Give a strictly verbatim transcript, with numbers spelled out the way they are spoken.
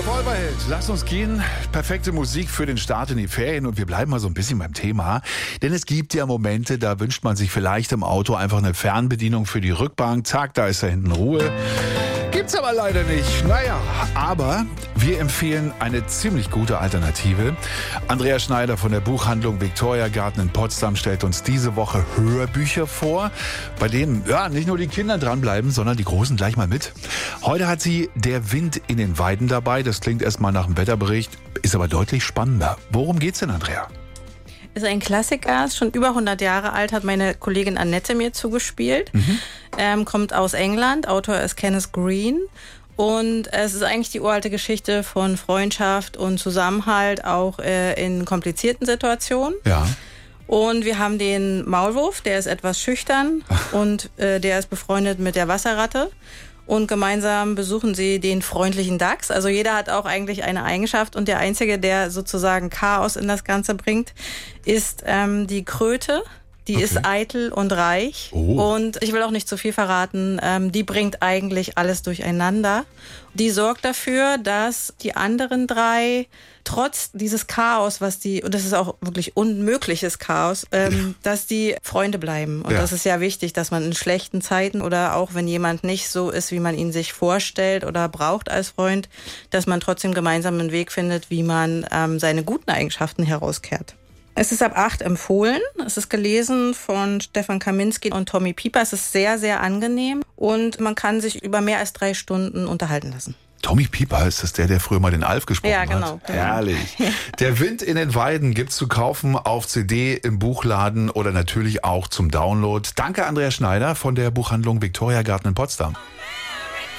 Revolverheld, lass uns gehen. Perfekte Musik für den Start in die Ferien und wir bleiben mal so ein bisschen beim Thema. Denn es gibt ja Momente, da wünscht man sich vielleicht im Auto einfach eine Fernbedienung für die Rückbank. Zack, da ist da hinten Ruhe. Gibt's aber leider nicht. Naja, aber wir empfehlen eine ziemlich gute Alternative. Andrea Schneider von der Buchhandlung Victoria Garten in Potsdam stellt uns diese Woche Hörbücher vor, bei denen ja nicht nur die Kinder dranbleiben, sondern die Großen gleich mal mit. Heute hat sie Der Wind in den Weiden dabei. Das klingt erstmal nach einem Wetterbericht, ist aber deutlich spannender. Worum geht's denn, Andrea? Ist ein Klassiker, ist schon über hundert Jahre alt, hat meine Kollegin Annette mir zugespielt. Mhm. Ähm, kommt aus England, Autor ist Kenneth Green. Und es ist eigentlich die uralte Geschichte von Freundschaft und Zusammenhalt, auch äh, in komplizierten Situationen. Ja. Und wir haben den Maulwurf, der ist etwas schüchtern und äh, der ist befreundet mit der Wasserratte. Und gemeinsam besuchen sie den freundlichen Dachs. Also jeder hat auch eigentlich eine Eigenschaft. Und der Einzige, der sozusagen Chaos in das Ganze bringt, ist ähm, die Kröte. Die okay. ist eitel und reich. Oh. Und ich will auch nicht zu viel verraten. Ähm, die bringt eigentlich alles durcheinander. Die sorgt dafür, dass die anderen drei trotz dieses Chaos, was die, und das ist auch wirklich unmögliches Chaos, ähm, dass die Freunde bleiben. Und ja. das ist ja wichtig, dass man in schlechten Zeiten oder auch wenn jemand nicht so ist, wie man ihn sich vorstellt oder braucht als Freund, dass man trotzdem gemeinsam einen Weg findet, wie man ähm, seine guten Eigenschaften herauskehrt. Es ist ab acht empfohlen. Es ist gelesen von Stefan Kaminski und Tommy Pieper. Es ist sehr, sehr angenehm und man kann sich über mehr als drei Stunden unterhalten lassen. Tommy Pieper, ist das der, der früher mal den Alf gesprochen ja, genau, hat? Genau. Herrlich. Der Wind in den Weiden gibt's zu kaufen auf C D, im Buchladen oder natürlich auch zum Download. Danke, Andrea Schneider von der Buchhandlung Victoria Garten in Potsdam.